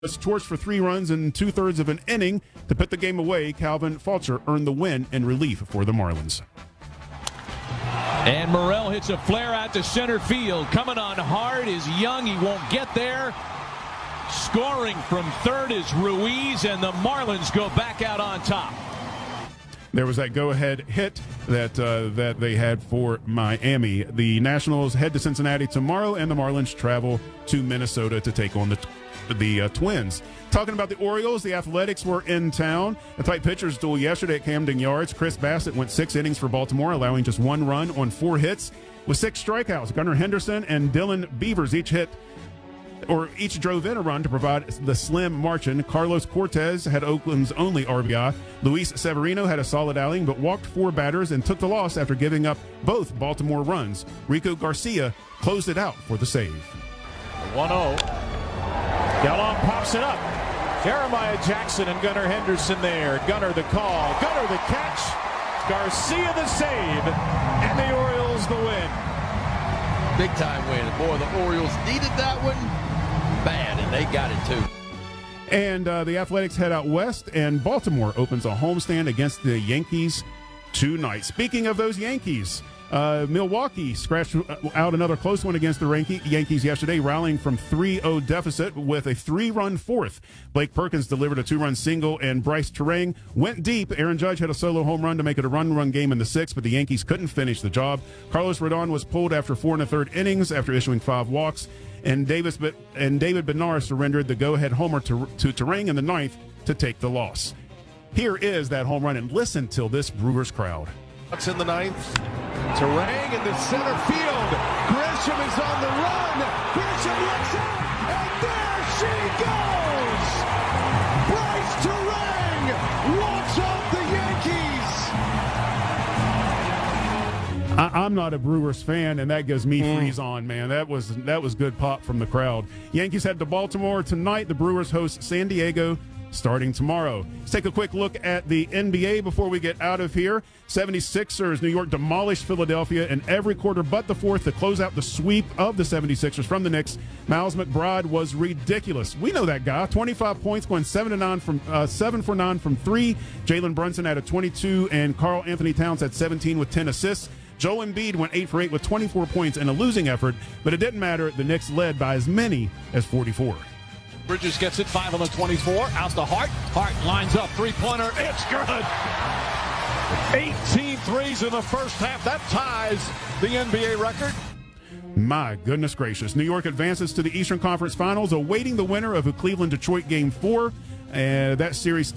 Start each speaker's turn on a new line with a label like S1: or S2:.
S1: was torched for 3 runs in 2/3 of an inning to put the game away. Calvin Fulcher earned the win in relief for the Marlins.
S2: And Morel hits a flare out to center field. Coming on hard is Young. He won't get there. Scoring from third is Ruiz, and the Marlins go back out on top.
S1: There was that go-ahead hit that they had for Miami. The Nationals head to Cincinnati tomorrow, and the Marlins travel to Minnesota to take on the Twins. Talking about the Orioles, the Athletics were in town. A tight pitcher's duel yesterday at Camden Yards. Chris Bassett went 6 innings for Baltimore, allowing just 1 run on 4 hits with 6 strikeouts. Gunnar Henderson and Dylan Beavers each drove in a run to provide the slim margin. Carlos Cortez had Oakland's only RBI. Luis Severino had a solid outing but walked 4 batters and took the loss after giving up both Baltimore runs. Rico Garcia closed it out for the save.
S3: 1-0. Gallant pops it up. Jeremiah Jackson and Gunnar Henderson there. Gunnar the call. Gunnar the catch. Garcia the save. And the Orioles the win.
S4: Big time win. Boy, the Orioles needed that one bad, and they got it too.
S1: And the Athletics head out west, and Baltimore opens a homestand against the Yankees tonight. Speaking of those Yankees, Milwaukee scratched out another close one against the Yankees yesterday, rallying from 3-0 deficit with a 3-run fourth. Blake Perkins delivered a 2-run single, and Bryce Terang went deep. Aaron Judge had a solo home run to make it a run-run game in the 6th, but the Yankees couldn't finish the job. Carlos Rodon was pulled after 4 1/3 innings after issuing 5 walks, and David Bednar surrendered the go-ahead homer to Terang in the 9th to take the loss. Here is that home run, and listen till this Brewers crowd.
S3: It's in the 9th. Terang in the center field. Grisham is on the run. Grisham looks out, and there she goes. Bryce Terang walks off the Yankees.
S1: I'm not a Brewers fan, and that gives me freeze on, man. That was good pop from the crowd. Yankees head to Baltimore tonight. The Brewers host San Diego starting tomorrow. Let's take a quick look at the NBA before we get out of here. 76ers, New York demolished Philadelphia in every quarter but the 4th to close out the sweep of the 76ers from the Knicks. Miles McBride was ridiculous. We know that guy. 25 points, going 7 for 9 from 3. Jalen Brunson had a 22, and Karl Anthony Towns had 17 with 10 assists. Joel Embiid went 8 for 8 with 24 points in a losing effort, but it didn't matter. The Knicks led by as many as 44.
S2: Bridges gets it, 5 on the 24. Out to Hart. Hart lines up, 3-pointer. It's good. 18 threes in the first half. That ties the NBA record.
S1: My goodness gracious. New York advances to the Eastern Conference Finals, awaiting the winner of a Cleveland-Detroit Game 4. That series